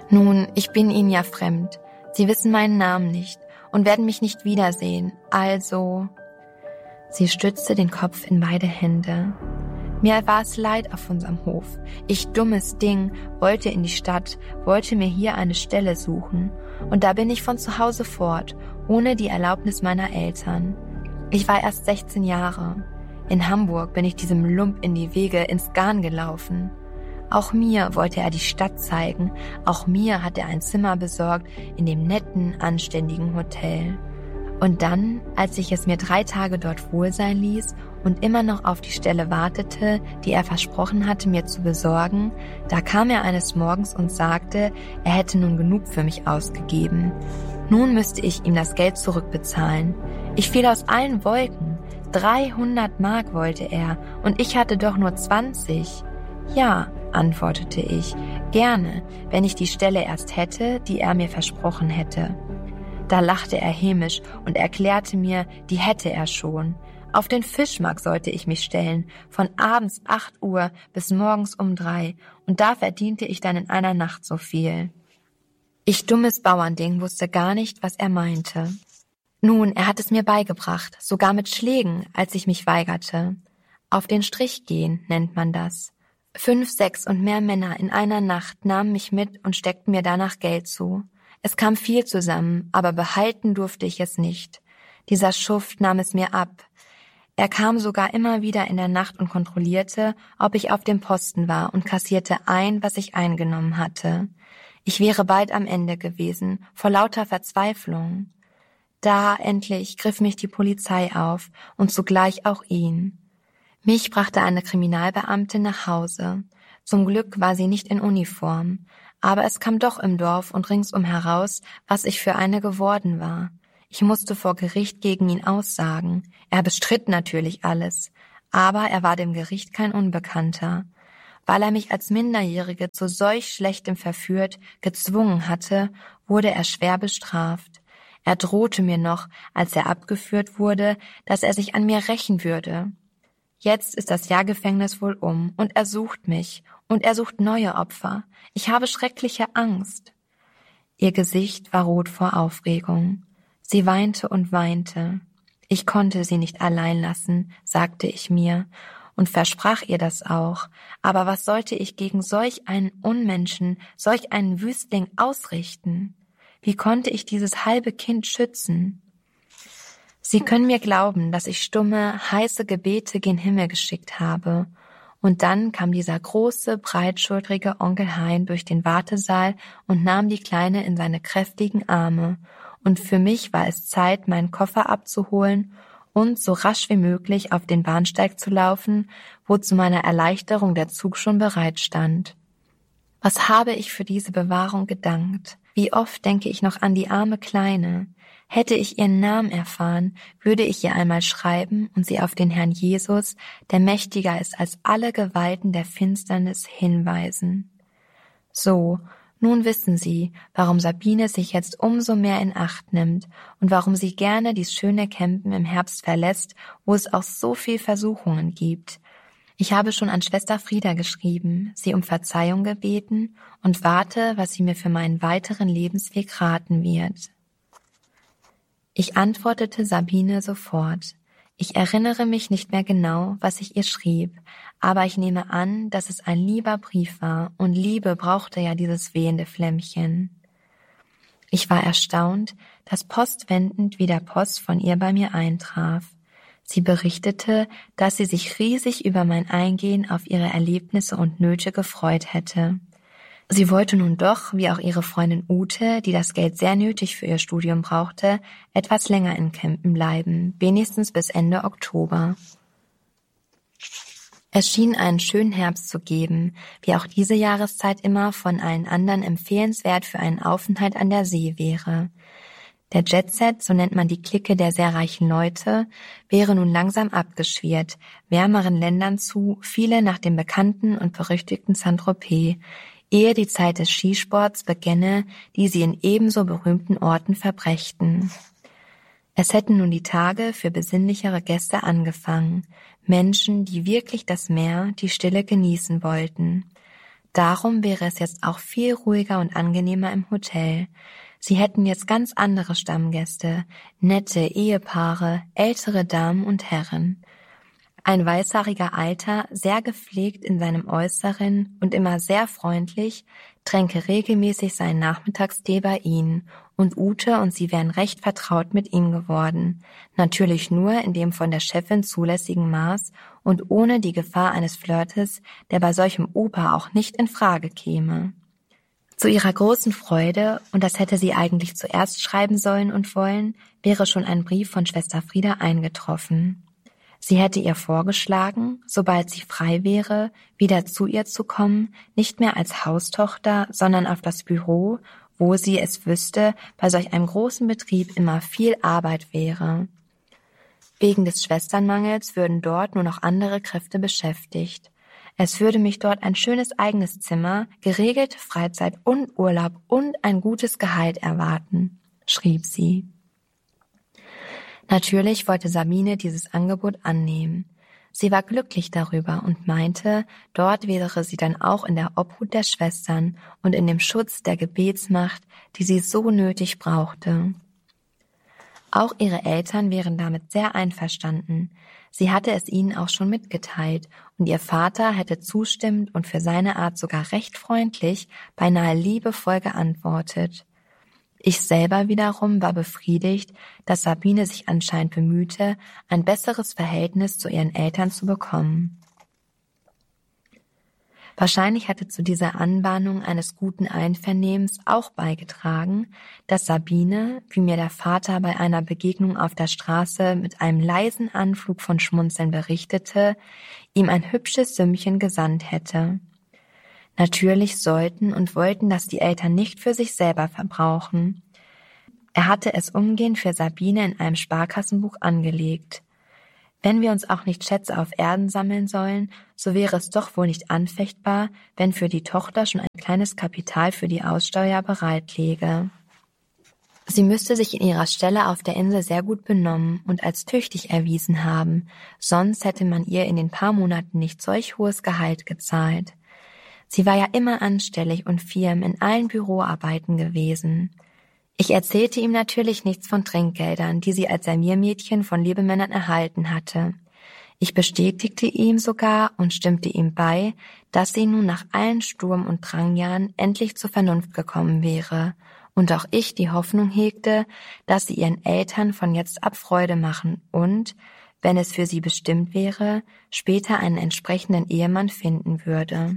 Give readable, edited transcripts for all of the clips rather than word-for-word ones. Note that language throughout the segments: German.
Nun, ich bin Ihnen ja fremd. Sie wissen meinen Namen nicht und werden mich nicht wiedersehen, also... Sie stützte den Kopf in beide Hände. Mir war es leid auf unserem Hof. Ich, dummes Ding, wollte in die Stadt, wollte mir hier eine Stelle suchen. Und da bin ich von zu Hause fort, ohne die Erlaubnis meiner Eltern. Ich war erst 16 Jahre. In Hamburg bin ich diesem Lump in die Wege ins Garn gelaufen. Auch mir wollte er die Stadt zeigen, auch mir hat er ein Zimmer besorgt in dem netten, anständigen Hotel. Und dann, als ich es mir 3 Tage dort wohl sein ließ und immer noch auf die Stelle wartete, die er versprochen hatte, mir zu besorgen, da kam er eines Morgens und sagte, er hätte nun genug für mich ausgegeben. Nun müsste ich ihm das Geld zurückbezahlen. Ich fiel aus allen Wolken. 300 Mark wollte er und ich hatte doch nur 20. Ja, antwortete ich, gerne, wenn ich die Stelle erst hätte, die er mir versprochen hätte. Da lachte er hämisch und erklärte mir, die hätte er schon. Auf den Fischmarkt sollte ich mich stellen, von abends 8 Uhr bis morgens um 3, und da verdiente ich dann in einer Nacht so viel. Ich, dummes Bauernding, wusste gar nicht, was er meinte. Nun, er hat es mir beigebracht, sogar mit Schlägen, als ich mich weigerte. Auf den Strich gehen, nennt man das. 5, 6 und mehr Männer in einer Nacht nahmen mich mit und steckten mir danach Geld zu. Es kam viel zusammen, aber behalten durfte ich es nicht. Dieser Schuft nahm es mir ab. Er kam sogar immer wieder in der Nacht und kontrollierte, ob ich auf dem Posten war und kassierte ein, was ich eingenommen hatte. Ich wäre bald am Ende gewesen, vor lauter Verzweiflung. Da endlich griff mich die Polizei auf und zugleich auch ihn. Mich brachte eine Kriminalbeamtin nach Hause. Zum Glück war sie nicht in Uniform, aber es kam doch im Dorf und ringsum heraus, was ich für eine geworden war. Ich musste vor Gericht gegen ihn aussagen. Er bestritt natürlich alles, aber er war dem Gericht kein Unbekannter. Weil er mich als Minderjährige zu solch Schlechtem verführt, gezwungen hatte, wurde er schwer bestraft. Er drohte mir noch, als er abgeführt wurde, dass er sich an mir rächen würde. Jetzt ist das Jahr Gefängnis wohl um und er sucht mich und er sucht neue Opfer. Ich habe schreckliche Angst. Ihr Gesicht war rot vor Aufregung. Sie weinte und weinte. Ich konnte sie nicht allein lassen, sagte ich mir und versprach ihr das auch. Aber was sollte ich gegen solch einen Unmenschen, solch einen Wüstling ausrichten? Wie konnte ich dieses halbe Kind schützen? Sie können mir glauben, dass ich stumme, heiße Gebete gen Himmel geschickt habe. Und dann kam dieser große, breitschultrige Onkel Hein durch den Wartesaal und nahm die Kleine in seine kräftigen Arme. Und für mich war es Zeit, meinen Koffer abzuholen und so rasch wie möglich auf den Bahnsteig zu laufen, wo zu meiner Erleichterung der Zug schon bereit stand. Was habe ich für diese Bewahrung gedankt? Wie oft denke ich noch an die arme Kleine. Hätte ich ihren Namen erfahren, würde ich ihr einmal schreiben und sie auf den Herrn Jesus, der mächtiger ist als alle Gewalten der Finsternis, hinweisen. So, nun wissen Sie, warum Sabine sich jetzt umso mehr in Acht nimmt und warum sie gerne dies schöne Campen im Herbst verlässt, wo es auch so viel Versuchungen gibt. Ich habe schon an Schwester Frieda geschrieben, sie um Verzeihung gebeten und warte, was sie mir für meinen weiteren Lebensweg raten wird. Ich antwortete Sabine sofort. Ich erinnere mich nicht mehr genau, was ich ihr schrieb, aber ich nehme an, dass es ein lieber Brief war und Liebe brauchte ja dieses wehende Flämmchen. Ich war erstaunt, dass postwendend wieder Post von ihr bei mir eintraf. Sie berichtete, dass sie sich riesig über mein Eingehen auf ihre Erlebnisse und Nöte gefreut hätte. Sie wollte nun doch, wie auch ihre Freundin Ute, die das Geld sehr nötig für ihr Studium brauchte, etwas länger in Kempen bleiben, wenigstens bis Ende Oktober. Es schien einen schönen Herbst zu geben, wie auch diese Jahreszeit immer von allen anderen empfehlenswert für einen Aufenthalt an der See wäre. Der Jetset, so nennt man die Clique der sehr reichen Leute, wäre nun langsam abgeschwirrt, wärmeren Ländern zu, viele nach dem bekannten und berüchtigten Saint-Tropez, ehe die Zeit des Skisports begänne, die sie in ebenso berühmten Orten verbrächten. Es hätten nun die Tage für besinnlichere Gäste angefangen, Menschen, die wirklich das Meer, die Stille genießen wollten. Darum wäre es jetzt auch viel ruhiger und angenehmer im Hotel. Sie hätten jetzt ganz andere Stammgäste, nette Ehepaare, ältere Damen und Herren. Ein weißhaariger Alter, sehr gepflegt in seinem Äußeren und immer sehr freundlich, tränke regelmäßig seinen Nachmittagstee bei ihnen, und Ute und sie wären recht vertraut mit ihm geworden. Natürlich nur in dem von der Chefin zulässigen Maß und ohne die Gefahr eines Flirtes, der bei solchem Opa auch nicht in Frage käme. Zu ihrer großen Freude, und das hätte sie eigentlich zuerst schreiben sollen und wollen, wäre schon ein Brief von Schwester Frieda eingetroffen. Sie hätte ihr vorgeschlagen, sobald sie frei wäre, wieder zu ihr zu kommen, nicht mehr als Haustochter, sondern auf das Büro, wo sie es wüsste, bei solch einem großen Betrieb immer viel Arbeit wäre. Wegen des Schwesternmangels würden dort nur noch andere Kräfte beschäftigt. Es würde mich dort ein schönes eigenes Zimmer, geregelte Freizeit und Urlaub und ein gutes Gehalt erwarten, schrieb sie. Natürlich wollte Sabine dieses Angebot annehmen. Sie war glücklich darüber und meinte, dort wäre sie dann auch in der Obhut der Schwestern und in dem Schutz der Gebetsmacht, die sie so nötig brauchte. Auch ihre Eltern wären damit sehr einverstanden. Sie hatte es ihnen auch schon mitgeteilt, und ihr Vater hätte zustimmend und für seine Art sogar recht freundlich, beinahe liebevoll geantwortet. Ich selber wiederum war befriedigt, dass Sabine sich anscheinend bemühte, ein besseres Verhältnis zu ihren Eltern zu bekommen. Wahrscheinlich hatte zu dieser Anbahnung eines guten Einvernehmens auch beigetragen, dass Sabine, wie mir der Vater bei einer Begegnung auf der Straße mit einem leisen Anflug von Schmunzeln berichtete, ihm ein hübsches Sümmchen gesandt hätte. Natürlich sollten und wollten das die Eltern nicht für sich selber verbrauchen. Er hatte es umgehend für Sabine in einem Sparkassenbuch angelegt. Wenn wir uns auch nicht Schätze auf Erden sammeln sollen, so wäre es doch wohl nicht anfechtbar, wenn für die Tochter schon ein kleines Kapital für die Aussteuer bereit läge. Sie müsste sich in ihrer Stelle auf der Insel sehr gut benommen und als tüchtig erwiesen haben, sonst hätte man ihr in den paar Monaten nicht solch hohes Gehalt gezahlt. Sie war ja immer anstellig und firm in allen Büroarbeiten gewesen. Ich erzählte ihm natürlich nichts von Trinkgeldern, die sie als Serviermädchen von Lebemännern erhalten hatte. Ich bestätigte ihm sogar und stimmte ihm bei, dass sie nun nach allen Sturm- und Drangjahren endlich zur Vernunft gekommen wäre, und auch ich die Hoffnung hegte, dass sie ihren Eltern von jetzt ab Freude machen und, wenn es für sie bestimmt wäre, später einen entsprechenden Ehemann finden würde.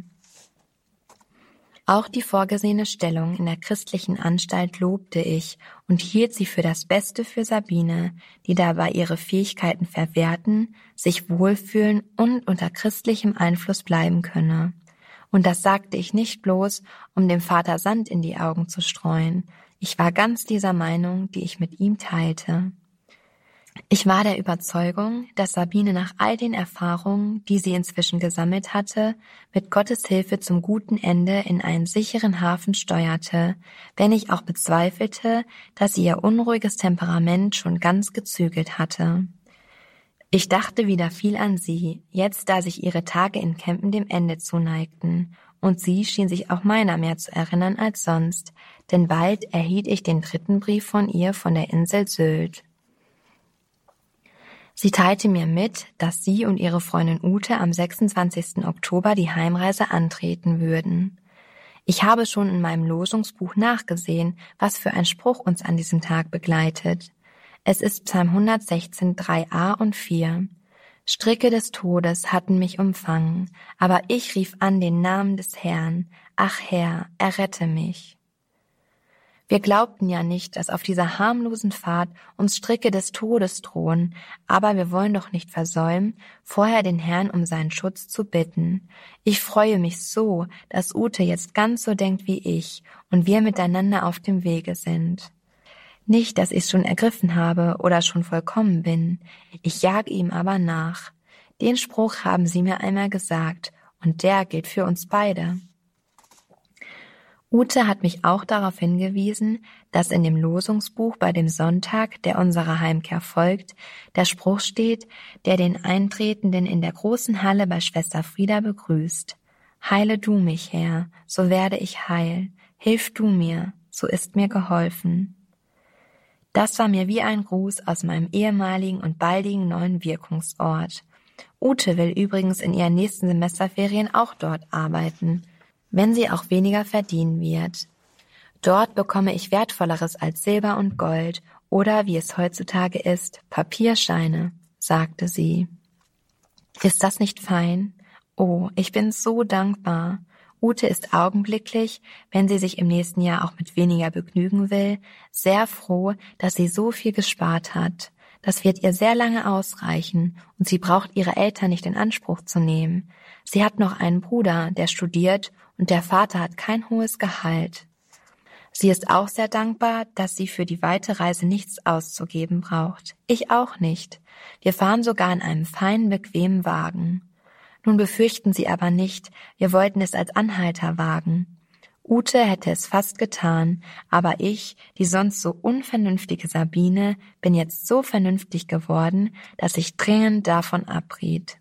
Auch die vorgesehene Stellung in der christlichen Anstalt lobte ich und hielt sie für das Beste für Sabine, die dabei ihre Fähigkeiten verwerten, sich wohlfühlen und unter christlichem Einfluss bleiben könne. Und das sagte ich nicht bloß, um dem Vater Sand in die Augen zu streuen. Ich war ganz dieser Meinung, die ich mit ihm teilte. Ich war der Überzeugung, dass Sabine nach all den Erfahrungen, die sie inzwischen gesammelt hatte, mit Gottes Hilfe zum guten Ende in einen sicheren Hafen steuerte, wenn ich auch bezweifelte, dass sie ihr unruhiges Temperament schon ganz gezügelt hatte. Ich dachte wieder viel an sie, jetzt da sich ihre Tage in Campen dem Ende zuneigten, und sie schien sich auch meiner mehr zu erinnern als sonst, denn bald erhielt ich den 3. Brief von ihr von der Insel Sylt. Sie teilte mir mit, dass sie und ihre Freundin Ute am 26. Oktober die Heimreise antreten würden. Ich habe schon in meinem Losungsbuch nachgesehen, was für ein Spruch uns an diesem Tag begleitet. Es ist Psalm 116, 3a und 4. Stricke des Todes hatten mich umfangen, aber ich rief an den Namen des Herrn. Ach Herr, errette mich. Wir glaubten ja nicht, dass auf dieser harmlosen Fahrt uns Stricke des Todes drohen, aber wir wollen doch nicht versäumen, vorher den Herrn um seinen Schutz zu bitten. Ich freue mich so, dass Ute jetzt ganz so denkt wie ich und wir miteinander auf dem Wege sind. Nicht, dass ich's schon ergriffen habe oder schon vollkommen bin, ich jag ihm aber nach. Den Spruch haben sie mir einmal gesagt, und der gilt für uns beide. Ute hat mich auch darauf hingewiesen, dass in dem Losungsbuch bei dem Sonntag, der unserer Heimkehr folgt, der Spruch steht, der den Eintretenden in der großen Halle bei Schwester Frieda begrüßt. Heile du mich, Herr, so werde ich heil. Hilf du mir, so ist mir geholfen. Das war mir wie ein Gruß aus meinem ehemaligen und baldigen neuen Wirkungsort. Ute will übrigens in ihren nächsten Semesterferien auch dort arbeiten, wenn sie auch weniger verdienen wird. Dort bekomme ich Wertvolleres als Silber und Gold oder, wie es heutzutage ist, Papierscheine, sagte sie. Ist das nicht fein? Oh, ich bin so dankbar. Ute ist augenblicklich, wenn sie sich im nächsten Jahr auch mit weniger begnügen will, sehr froh, dass sie so viel gespart hat. Das wird ihr sehr lange ausreichen und sie braucht ihre Eltern nicht in Anspruch zu nehmen. Sie hat noch einen Bruder, der studiert und der Vater hat kein hohes Gehalt. Sie ist auch sehr dankbar, dass sie für die weite Reise nichts auszugeben braucht. Ich auch nicht. Wir fahren sogar in einem feinen, bequemen Wagen. Nun befürchten Sie aber nicht, wir wollten es als Anhalter wagen. Ute hätte es fast getan, aber ich, die sonst so unvernünftige Sabine, bin jetzt so vernünftig geworden, dass ich dringend davon abriet.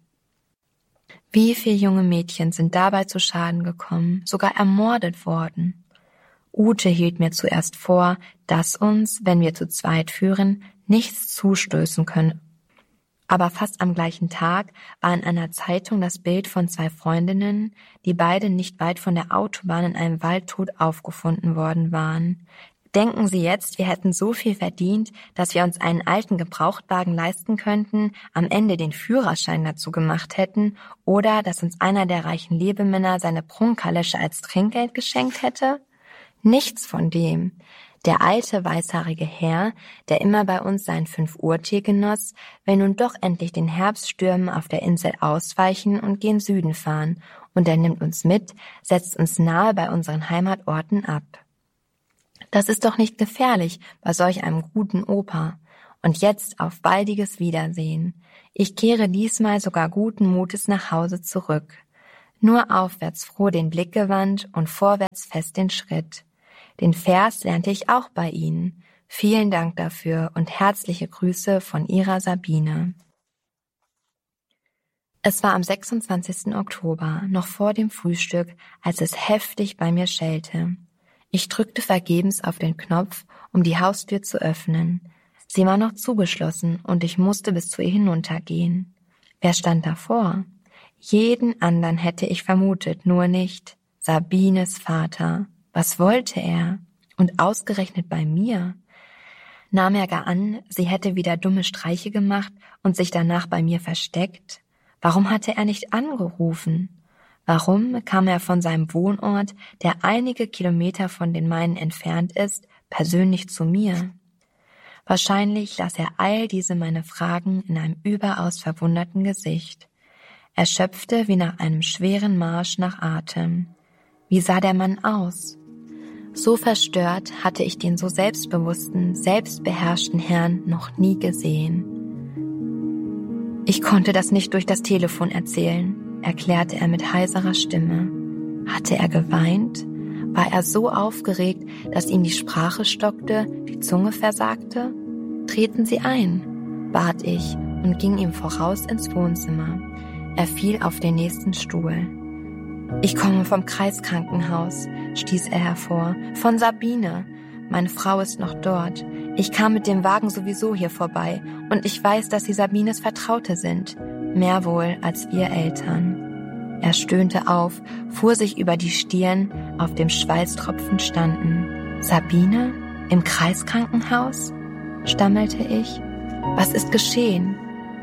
Wie viele junge Mädchen sind dabei zu Schaden gekommen, sogar ermordet worden? Ute hielt mir zuerst vor, dass uns, wenn wir zu zweit führen, nichts zustößen könne. Aber fast am gleichen Tag war in einer Zeitung das Bild von 2 Freundinnen, die beide nicht weit von der Autobahn in einem Wald tot aufgefunden worden waren. Denken Sie jetzt, wir hätten so viel verdient, dass wir uns einen alten Gebrauchtwagen leisten könnten, am Ende den Führerschein dazu gemacht hätten oder dass uns einer der reichen Lebemänner seine Prunkkalesche als Trinkgeld geschenkt hätte? Nichts von dem. Der alte, weißhaarige Herr, der immer bei uns seinen 5-Uhr-Tee genoss, will nun doch endlich den Herbststürmen auf der Insel ausweichen und gen Süden fahren, und er nimmt uns mit, setzt uns nahe bei unseren Heimatorten ab. Das ist doch nicht gefährlich bei solch einem guten Opa. Und jetzt auf baldiges Wiedersehen. Ich kehre diesmal sogar guten Mutes nach Hause zurück. Nur aufwärts froh den Blick gewandt und vorwärts fest den Schritt. Den Vers lernte ich auch bei Ihnen. Vielen Dank dafür und herzliche Grüße von Ihrer Sabine. Es war am 26. Oktober, noch vor dem Frühstück, als es heftig bei mir schellte. Ich drückte vergebens auf den Knopf, um die Haustür zu öffnen. Sie war noch zugeschlossen und ich musste bis zu ihr hinuntergehen. Wer stand davor? Jeden anderen hätte ich vermutet, nur nicht Sabines Vater. Was wollte er? Und ausgerechnet bei mir? Nahm er gar an, sie hätte wieder dumme Streiche gemacht und sich danach bei mir versteckt? Warum hatte er nicht angerufen? Warum kam er von seinem Wohnort, der einige Kilometer von den meinen entfernt ist, persönlich zu mir? Wahrscheinlich las er all diese meine Fragen in einem überaus verwunderten Gesicht. Er schöpfte wie nach einem schweren Marsch nach Atem. Wie sah der Mann aus? So verstört hatte ich den so selbstbewussten, selbstbeherrschten Herrn noch nie gesehen. Ich konnte das nicht durch das Telefon erzählen, erklärte er mit heiserer Stimme. Hatte er geweint? War er so aufgeregt, dass ihm die Sprache stockte, die Zunge versagte? Treten Sie ein, bat ich und ging ihm voraus ins Wohnzimmer. Er fiel auf den nächsten Stuhl. Ich komme vom Kreiskrankenhaus, stieß er hervor. Von Sabine. Meine Frau ist noch dort. Ich kam mit dem Wagen sowieso hier vorbei und ich weiß, dass Sie Sabines Vertraute sind. Mehr wohl als wir Eltern. Er stöhnte auf, fuhr sich über die Stirn, auf dem Schweißtropfen standen. Sabine? Im Kreiskrankenhaus? Stammelte ich. Was ist geschehen?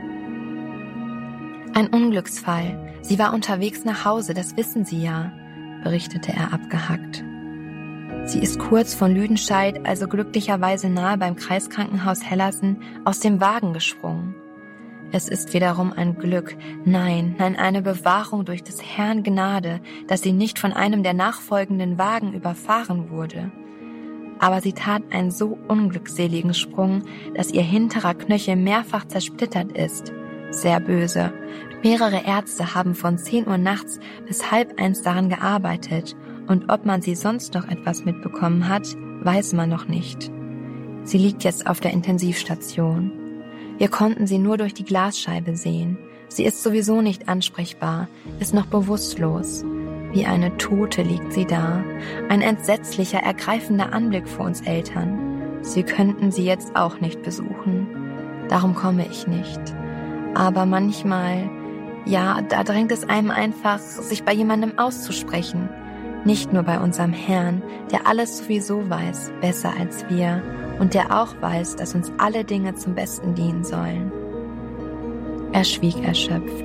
Ein Unglücksfall. Sie war unterwegs nach Hause, das wissen Sie ja, berichtete er abgehackt. Sie ist kurz von Lüdenscheid, also glücklicherweise nahe beim Kreiskrankenhaus Hellersen, aus dem Wagen gesprungen. Es ist wiederum ein Glück, nein, eine Bewahrung durch des Herrn Gnade, dass sie nicht von einem der nachfolgenden Wagen überfahren wurde. Aber sie tat einen so unglückseligen Sprung, dass ihr hinterer Knöchel mehrfach zersplittert ist. Sehr böse. Mehrere Ärzte haben von 10 Uhr nachts bis 12:30 daran gearbeitet und ob man sie sonst noch etwas mitbekommen hat, weiß man noch nicht. Sie liegt jetzt auf der Intensivstation. Wir konnten sie nur durch die Glasscheibe sehen. Sie ist sowieso nicht ansprechbar, ist noch bewusstlos. Wie eine Tote liegt sie da. Ein entsetzlicher, ergreifender Anblick für uns Eltern. Sie könnten sie jetzt auch nicht besuchen. Darum komme ich nicht. Aber manchmal, ja, da drängt es einem einfach, sich bei jemandem auszusprechen. Nicht nur bei unserem Herrn, der alles sowieso weiß, besser als wir, und der auch weiß, dass uns alle Dinge zum Besten dienen sollen. Er schwieg erschöpft.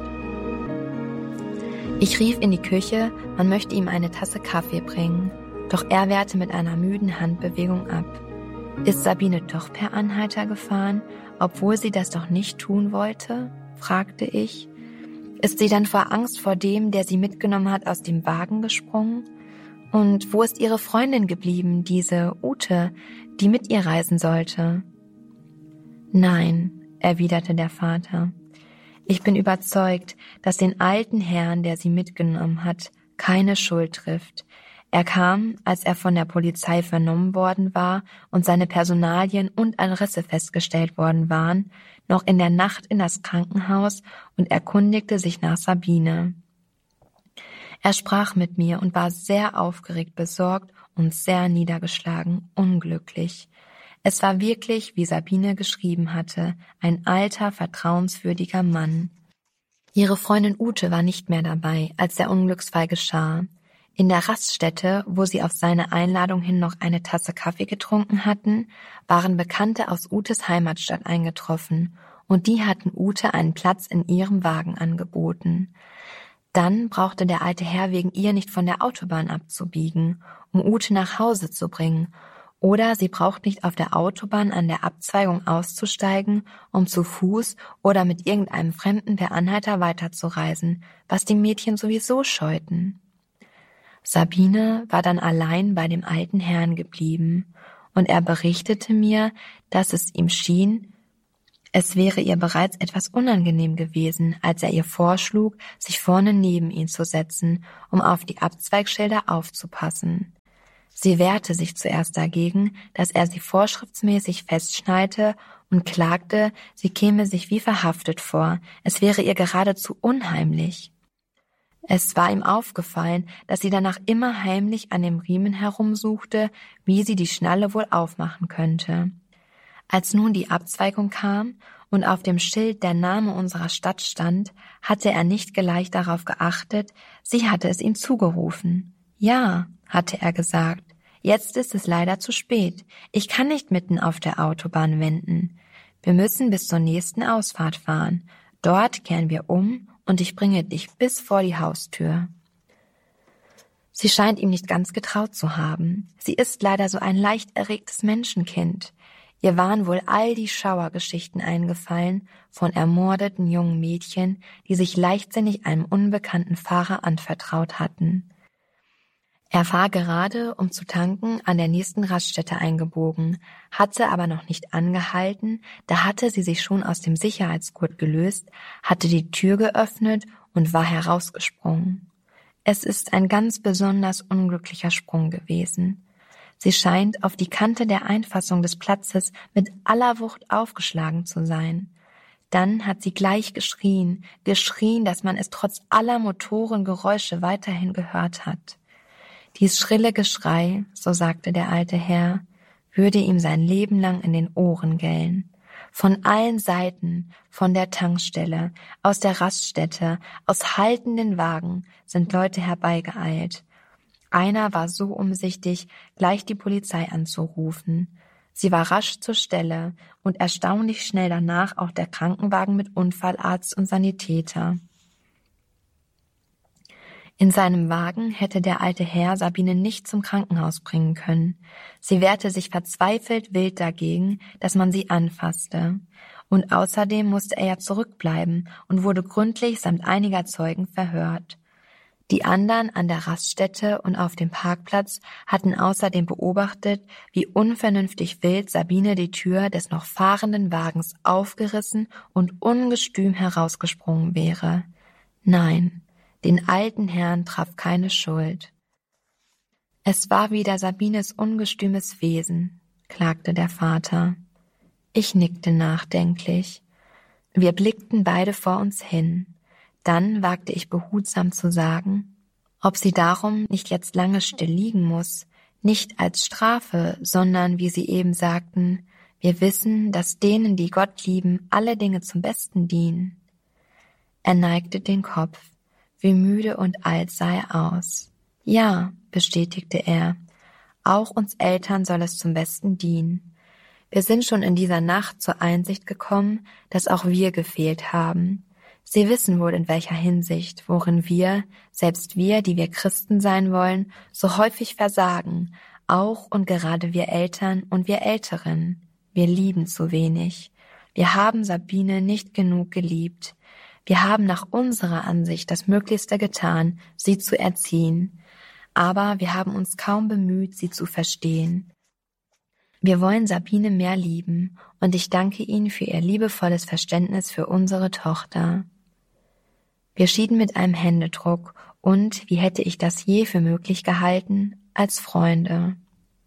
Ich rief in die Küche, man möchte ihm eine Tasse Kaffee bringen, doch er wehrte mit einer müden Handbewegung ab. Ist Sabine doch per Anhalter gefahren, obwohl sie das doch nicht tun wollte? Fragte ich. Ist sie dann vor Angst vor dem, der sie mitgenommen hat, aus dem Wagen gesprungen? Und wo ist ihre Freundin geblieben, diese Ute, die mit ihr reisen sollte? Nein, erwiderte der Vater. Ich bin überzeugt, dass den alten Herrn, der sie mitgenommen hat, keine Schuld trifft. Er kam, als er von der Polizei vernommen worden war und seine Personalien und Adresse festgestellt worden waren, noch in der Nacht in das Krankenhaus und erkundigte sich nach Sabine. Er sprach mit mir und war sehr aufgeregt, besorgt und sehr niedergeschlagen, unglücklich. Es war wirklich, wie Sabine geschrieben hatte, ein alter, vertrauenswürdiger Mann. Ihre Freundin Ute war nicht mehr dabei, als der Unglücksfall geschah. In der Raststätte, wo sie auf seine Einladung hin noch eine Tasse Kaffee getrunken hatten, waren Bekannte aus Utes Heimatstadt eingetroffen, und die hatten Ute einen Platz in ihrem Wagen angeboten. Dann brauchte der alte Herr wegen ihr nicht von der Autobahn abzubiegen, um Ute nach Hause zu bringen, oder sie braucht nicht auf der Autobahn an der Abzweigung auszusteigen, um zu Fuß oder mit irgendeinem Fremden per Anhalter weiterzureisen, was die Mädchen sowieso scheuten. Sabine war dann allein bei dem alten Herrn geblieben, und er berichtete mir, dass es ihm schien, es wäre ihr bereits etwas unangenehm gewesen, als er ihr vorschlug, sich vorne neben ihn zu setzen, um auf die Abzweigschilder aufzupassen. Sie wehrte sich zuerst dagegen, dass er sie vorschriftsmäßig festschnallte und klagte, sie käme sich wie verhaftet vor, es wäre ihr geradezu unheimlich. Es war ihm aufgefallen, dass sie danach immer heimlich an dem Riemen herumsuchte, wie sie die Schnalle wohl aufmachen könnte. Als nun die Abzweigung kam und auf dem Schild der Name unserer Stadt stand, hatte er nicht gleich darauf geachtet, sie hatte es ihm zugerufen. Ja, hatte er gesagt, jetzt ist es leider zu spät. Ich kann nicht mitten auf der Autobahn wenden. Wir müssen bis zur nächsten Ausfahrt fahren. Dort kehren wir um und ich bringe dich bis vor die Haustür. Sie scheint ihm nicht ganz getraut zu haben. Sie ist leider so ein leicht erregtes Menschenkind. Ihr waren wohl all die Schauergeschichten eingefallen von ermordeten jungen Mädchen, die sich leichtsinnig einem unbekannten Fahrer anvertraut hatten. Er war gerade, um zu tanken, an der nächsten Raststätte eingebogen, hatte aber noch nicht angehalten, da hatte sie sich schon aus dem Sicherheitsgurt gelöst, hatte die Tür geöffnet und war herausgesprungen. Es ist ein ganz besonders unglücklicher Sprung gewesen. Sie scheint auf die Kante der Einfassung des Platzes mit aller Wucht aufgeschlagen zu sein. Dann hat sie gleich geschrien, dass man es trotz aller Motorengeräusche weiterhin gehört hat. Dies schrille Geschrei, so sagte der alte Herr, würde ihm sein Leben lang in den Ohren gellen. Von allen Seiten, von der Tankstelle, aus der Raststätte, aus haltenden Wagen sind Leute herbeigeeilt. Einer war so umsichtig, gleich die Polizei anzurufen. Sie war rasch zur Stelle und erstaunlich schnell danach auch der Krankenwagen mit Unfallarzt und Sanitäter. In seinem Wagen hätte der alte Herr Sabine nicht zum Krankenhaus bringen können. Sie wehrte sich verzweifelt wild dagegen, dass man sie anfasste. Und außerdem musste er ja zurückbleiben und wurde gründlich samt einiger Zeugen verhört. Die anderen an der Raststätte und auf dem Parkplatz hatten außerdem beobachtet, wie unvernünftig wild Sabine die Tür des noch fahrenden Wagens aufgerissen und ungestüm herausgesprungen wäre. Nein, den alten Herrn traf keine Schuld. Es war wieder Sabines ungestümes Wesen, klagte der Vater. Ich nickte nachdenklich. Wir blickten beide vor uns hin. Dann wagte ich behutsam zu sagen, Ob sie darum nicht jetzt lange still liegen muss, nicht als Strafe, sondern, wie sie eben sagten, wir wissen, dass denen, die Gott lieben, alle Dinge zum Besten dienen. Er neigte den Kopf, wie müde und alt sah er aus. Ja, bestätigte er, auch uns Eltern soll es zum Besten dienen. Wir sind schon in dieser Nacht zur Einsicht gekommen, dass auch wir gefehlt haben. Sie wissen wohl in welcher Hinsicht, worin wir, selbst wir, die wir Christen sein wollen, so häufig versagen, auch und gerade wir Eltern und wir Älteren. Wir lieben zu wenig. Wir haben Sabine nicht genug geliebt. Wir haben nach unserer Ansicht das Möglichste getan, sie zu erziehen. Aber wir haben uns kaum bemüht, sie zu verstehen. Wir wollen Sabine mehr lieben und ich danke Ihnen für Ihr liebevolles Verständnis für unsere Tochter. Wir schieden mit einem Händedruck und, wie hätte ich das je für möglich gehalten, als Freunde.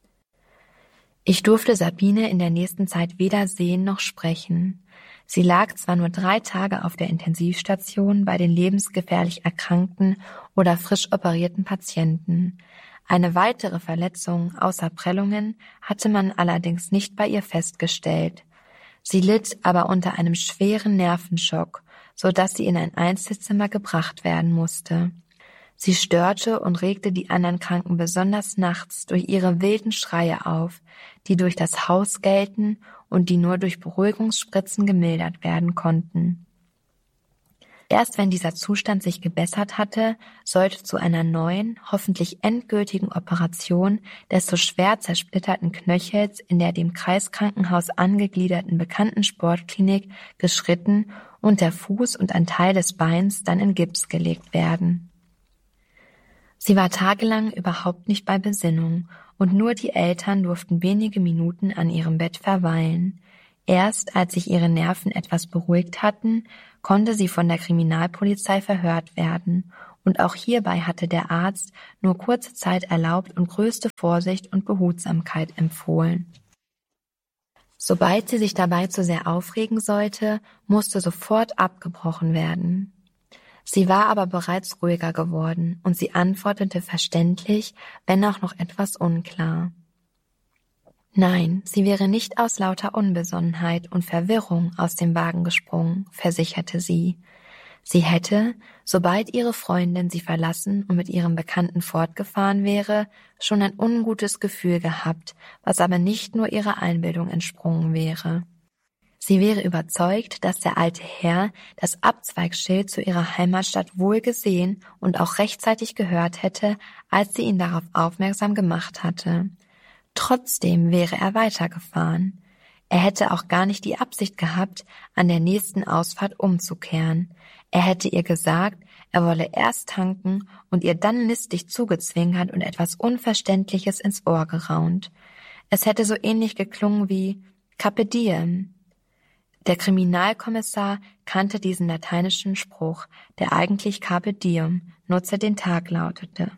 Ich durfte Sabine in der nächsten Zeit weder sehen noch sprechen. Sie lag zwar nur 3 Tage auf der Intensivstation bei den lebensgefährlich erkrankten oder frisch operierten Patienten. Eine weitere Verletzung außer Prellungen hatte man allerdings nicht bei ihr festgestellt. Sie litt aber unter einem schweren Nervenschock, so dass sie in ein Einzelzimmer gebracht werden musste. Sie störte und regte die anderen Kranken besonders nachts durch ihre wilden Schreie auf, die durch das Haus gellten und die nur durch Beruhigungsspritzen gemildert werden konnten. Erst wenn dieser Zustand sich gebessert hatte, sollte zu einer neuen, hoffentlich endgültigen Operation des so schwer zersplitterten Knöchels in der dem Kreiskrankenhaus angegliederten bekannten Sportklinik geschritten und der Fuß und ein Teil des Beins dann in Gips gelegt werden. Sie war tagelang überhaupt nicht bei Besinnung und nur die Eltern durften wenige Minuten an ihrem Bett verweilen. Erst als sich ihre Nerven etwas beruhigt hatten, konnte sie von der Kriminalpolizei verhört werden, und auch hierbei hatte der Arzt nur kurze Zeit erlaubt und größte Vorsicht und Behutsamkeit empfohlen. Sobald sie sich dabei zu sehr aufregen sollte, musste sofort abgebrochen werden. Sie war aber bereits ruhiger geworden und sie antwortete verständlich, wenn auch noch etwas unklar. Nein, sie wäre nicht aus lauter Unbesonnenheit und Verwirrung aus dem Wagen gesprungen, versicherte sie. Sie hätte, sobald ihre Freundin sie verlassen und mit ihrem Bekannten fortgefahren wäre, schon ein ungutes Gefühl gehabt, was aber nicht nur ihrer Einbildung entsprungen wäre. Sie wäre überzeugt, dass der alte Herr das Abzweigsschild zu ihrer Heimatstadt wohl gesehen und auch rechtzeitig gehört hätte, als sie ihn darauf aufmerksam gemacht hatte. Trotzdem wäre er weitergefahren. Er hätte auch gar nicht die Absicht gehabt, an der nächsten Ausfahrt umzukehren. Er hätte ihr gesagt, er wolle erst tanken und ihr dann listig zugezwinkert und etwas Unverständliches ins Ohr geraunt. Es hätte so ähnlich geklungen wie Carpe diem. Der Kriminalkommissar kannte diesen lateinischen Spruch, der eigentlich Carpe diem, nutze den Tag lautete.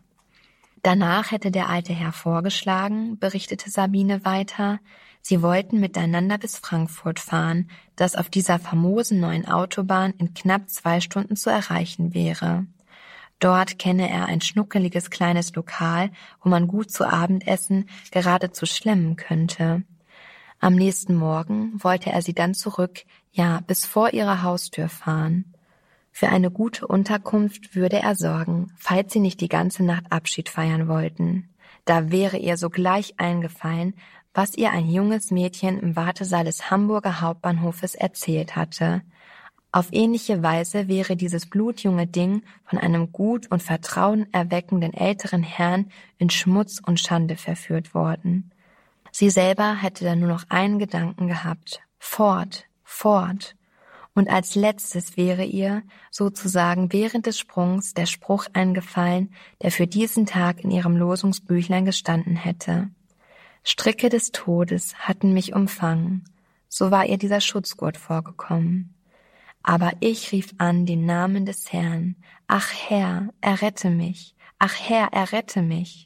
Danach hätte der alte Herr vorgeschlagen, berichtete Sabine weiter, sie wollten miteinander bis Frankfurt fahren, das auf dieser famosen neuen Autobahn in knapp 2 Stunden zu erreichen wäre. Dort kenne er ein schnuckeliges kleines Lokal, wo man gut zu Abendessen geradezu schlemmen könnte. Am nächsten Morgen wollte er sie dann zurück, ja, bis vor ihrer Haustür fahren. Für eine gute Unterkunft würde er sorgen, falls sie nicht die ganze Nacht Abschied feiern wollten. Da wäre ihr sogleich eingefallen, was ihr ein junges Mädchen im Wartesaal des Hamburger Hauptbahnhofes erzählt hatte. Auf ähnliche Weise wäre dieses blutjunge Ding von einem gut und vertrauenerweckenden älteren Herrn in Schmutz und Schande verführt worden. Sie selber hätte dann nur noch einen Gedanken gehabt: fort, fort. Und als letztes wäre ihr, sozusagen während des Sprungs, der Spruch eingefallen, der für diesen Tag in ihrem Losungsbüchlein gestanden hätte. Stricke des Todes hatten mich umfangen, so war ihr dieser Schutzgurt vorgekommen. Aber ich rief an den Namen des Herrn: Ach Herr, errette mich! Ach Herr, errette mich!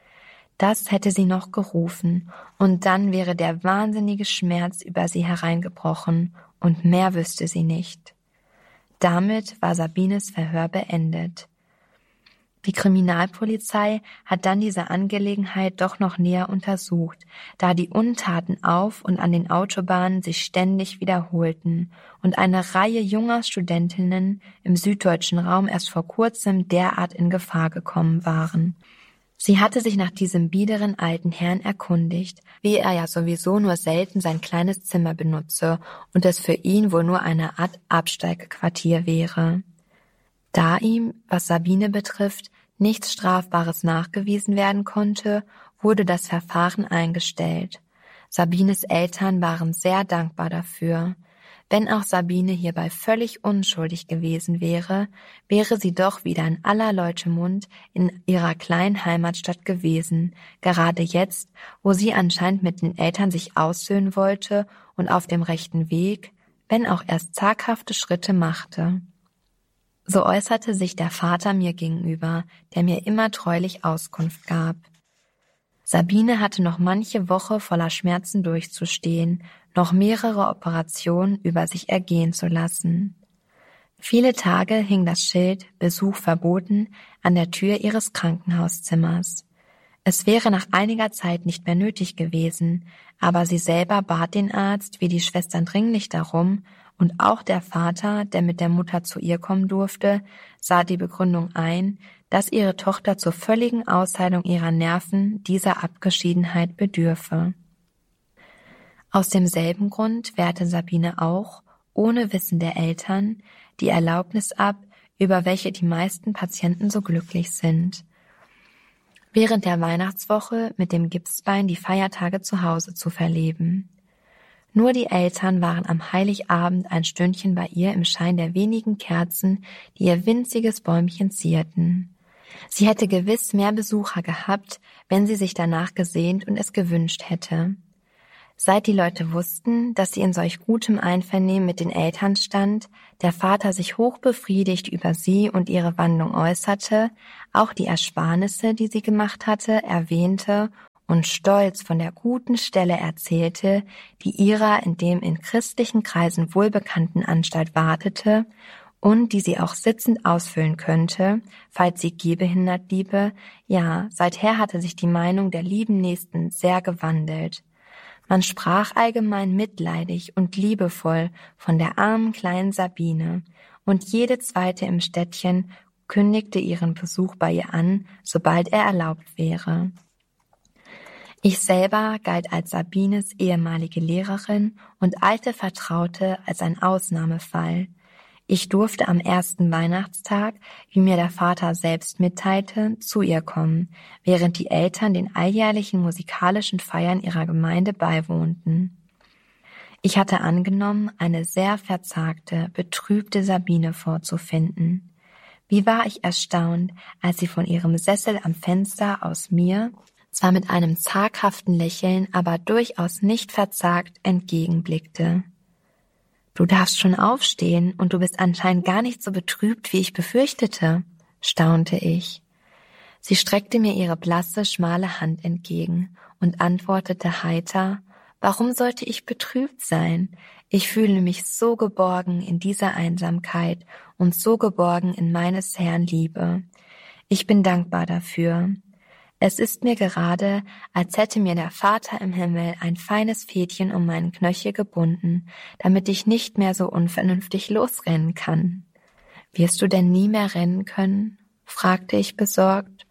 Das hätte sie noch gerufen, und dann wäre der wahnsinnige Schmerz über sie hereingebrochen, und mehr wüsste sie nicht. Damit war Sabines Verhör beendet. Die Kriminalpolizei hat dann diese Angelegenheit doch noch näher untersucht, da die Untaten auf und an den Autobahnen sich ständig wiederholten und eine Reihe junger Studentinnen im süddeutschen Raum erst vor kurzem derart in Gefahr gekommen waren. Sie hatte sich nach diesem biederen alten Herrn erkundigt, wie er ja sowieso nur selten sein kleines Zimmer benutze und es für ihn wohl nur eine Art Absteigequartier wäre. Da ihm, was Sabine betrifft, nichts Strafbares nachgewiesen werden konnte, wurde das Verfahren eingestellt. Sabines Eltern waren sehr dankbar dafür. Wenn auch Sabine hierbei völlig unschuldig gewesen wäre, wäre sie doch wieder in aller Leute Mund in ihrer kleinen Heimatstadt gewesen, gerade jetzt, wo sie anscheinend mit den Eltern sich aussöhnen wollte und auf dem rechten Weg, wenn auch erst zaghafte Schritte machte. So äußerte sich der Vater mir gegenüber, der mir immer treulich Auskunft gab. Sabine hatte noch manche Woche voller Schmerzen durchzustehen, noch mehrere Operationen über sich ergehen zu lassen. Viele Tage hing das Schild »Besuch verboten« an der Tür ihres Krankenhauszimmers. Es wäre nach einiger Zeit nicht mehr nötig gewesen, aber sie selber bat den Arzt wie die Schwestern dringlich darum, und auch der Vater, der mit der Mutter zu ihr kommen durfte, sah die Begründung ein, dass ihre Tochter zur völligen Ausheilung ihrer Nerven dieser Abgeschiedenheit bedürfe. Aus demselben Grund wehrte Sabine auch, ohne Wissen der Eltern, die Erlaubnis ab, über welche die meisten Patienten so glücklich sind, während der Weihnachtswoche mit dem Gipsbein die Feiertage zu Hause zu verleben. Nur die Eltern waren am Heiligabend ein Stündchen bei ihr im Schein der wenigen Kerzen, die ihr winziges Bäumchen zierten. Sie hätte gewiss mehr Besucher gehabt, wenn sie sich danach gesehnt und es gewünscht hätte. Seit die Leute wussten, dass sie in solch gutem Einvernehmen mit den Eltern stand, der Vater sich hochbefriedigt über sie und ihre Wandlung äußerte, auch die Ersparnisse, die sie gemacht hatte, erwähnte und stolz von der guten Stelle erzählte, die ihrer in dem in christlichen Kreisen wohlbekannten Anstalt wartete und die sie auch sitzend ausfüllen könnte, falls sie gehbehindert bliebe. Ja, seither hatte sich die Meinung der lieben Nächsten sehr gewandelt. Man sprach allgemein mitleidig und liebevoll von der armen kleinen Sabine, und jede zweite im Städtchen kündigte ihren Besuch bei ihr an, sobald er erlaubt wäre. Ich selber galt als Sabines ehemalige Lehrerin und alte Vertraute als ein Ausnahmefall. Ich durfte am ersten Weihnachtstag, wie mir der Vater selbst mitteilte, zu ihr kommen, während die Eltern den alljährlichen musikalischen Feiern ihrer Gemeinde beiwohnten. Ich hatte angenommen, eine sehr verzagte, betrübte Sabine vorzufinden. Wie war ich erstaunt, als sie von ihrem Sessel am Fenster aus mir, zwar mit einem zaghaften Lächeln, aber durchaus nicht verzagt, entgegenblickte. »Du darfst schon aufstehen und du bist anscheinend gar nicht so betrübt, wie ich befürchtete«, staunte ich. Sie streckte mir ihre blasse, schmale Hand entgegen und antwortete heiter: »Warum sollte ich betrübt sein? Ich fühle mich so geborgen in dieser Einsamkeit und so geborgen in meines Herrn Liebe. Ich bin dankbar dafür. Es ist mir gerade, als hätte mir der Vater im Himmel ein feines Fädchen um meinen Knöchel gebunden, damit ich nicht mehr so unvernünftig losrennen kann.« »Wirst du denn nie mehr rennen können?« fragte ich besorgt.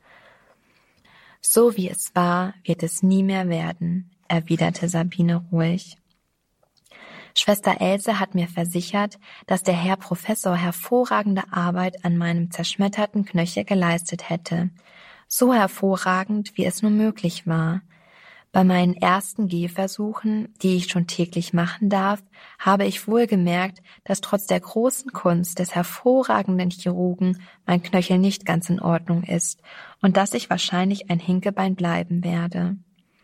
»So wie es war, wird es nie mehr werden«, erwiderte Sabine ruhig. Schwester Else hat mir versichert, dass der Herr Professor hervorragende Arbeit an meinem zerschmetterten Knöchel geleistet hätte. So hervorragend, wie es nur möglich war. Bei meinen ersten Gehversuchen, die ich schon täglich machen darf, habe ich wohl gemerkt, dass trotz der großen Kunst des hervorragenden Chirurgen mein Knöchel nicht ganz in Ordnung ist und dass ich wahrscheinlich ein Hinkebein bleiben werde.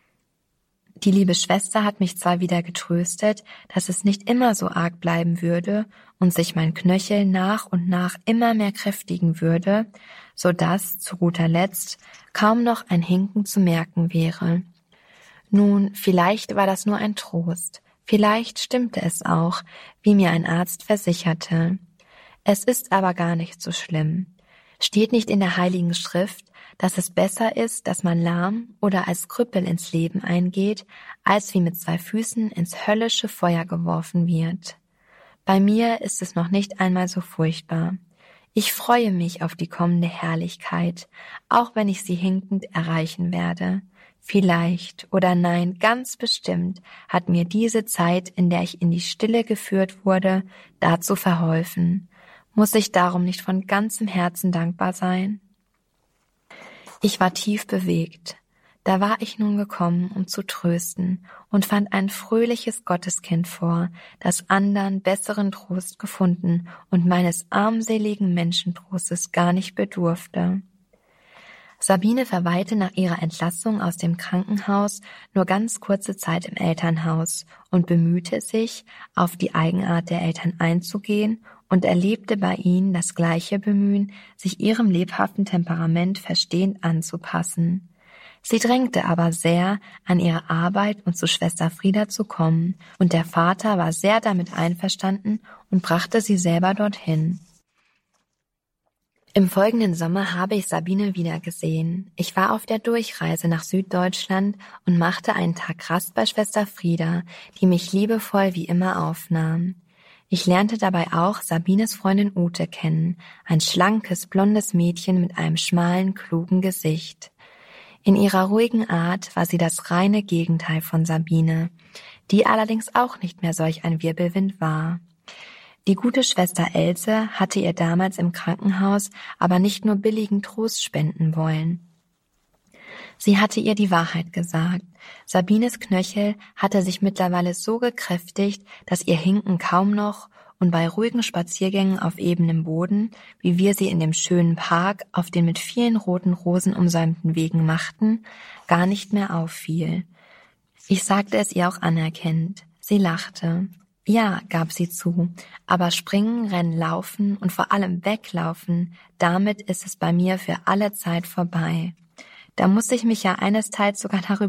Die liebe Schwester hat mich zwar wieder getröstet, dass es nicht immer so arg bleiben würde und sich mein Knöchel nach und nach immer mehr kräftigen würde, so dass, zu guter Letzt, kaum noch ein Hinken zu merken wäre. Nun, vielleicht war das nur ein Trost, vielleicht stimmte es auch, wie mir ein Arzt versicherte. Es ist aber gar nicht so schlimm. Steht nicht in der Heiligen Schrift, dass es besser ist, dass man lahm oder als Krüppel ins Leben eingeht, als wie mit 2 Füßen ins höllische Feuer geworfen wird? Bei mir ist es noch nicht einmal so furchtbar. Ich freue mich auf die kommende Herrlichkeit, auch wenn ich sie hinkend erreichen werde. Vielleicht oder nein, ganz bestimmt hat mir diese Zeit, in der ich in die Stille geführt wurde, dazu verholfen. Muss ich darum nicht von ganzem Herzen dankbar sein? Ich war tief bewegt. Da war ich nun gekommen, um zu trösten, und fand ein fröhliches Gotteskind vor, das andern besseren Trost gefunden und meines armseligen Menschentrostes gar nicht bedurfte. Sabine verweilte nach ihrer Entlassung aus dem Krankenhaus nur ganz kurze Zeit im Elternhaus und bemühte sich, auf die Eigenart der Eltern einzugehen und erlebte bei ihnen das gleiche Bemühen, sich ihrem lebhaften Temperament verstehend anzupassen. Sie drängte aber sehr, an ihre Arbeit und zu Schwester Frieda zu kommen, und der Vater war sehr damit einverstanden und brachte sie selber dorthin. Im folgenden Sommer habe ich Sabine wiedergesehen. Ich war auf der Durchreise nach Süddeutschland und machte einen Tag Rast bei Schwester Frieda, die mich liebevoll wie immer aufnahm. Ich lernte dabei auch Sabines Freundin Ute kennen, ein schlankes, blondes Mädchen mit einem schmalen, klugen Gesicht. In ihrer ruhigen Art war sie das reine Gegenteil von Sabine, die allerdings auch nicht mehr solch ein Wirbelwind war. Die gute Schwester Else hatte ihr damals im Krankenhaus aber nicht nur billigen Trost spenden wollen. Sie hatte ihr die Wahrheit gesagt. Sabines Knöchel hatte sich mittlerweile so gekräftigt, dass ihr Hinken kaum noch und bei ruhigen Spaziergängen auf ebenem Boden, wie wir sie in dem schönen Park auf den mit vielen roten Rosen umsäumten Wegen machten, gar nicht mehr auffiel. Ich sagte es ihr auch anerkennend. Sie lachte. Ja, gab sie zu, aber Springen, Rennen, Laufen und vor allem Weglaufen, damit ist es bei mir für alle Zeit vorbei. Da muss ich mich ja einesteils sogar darüber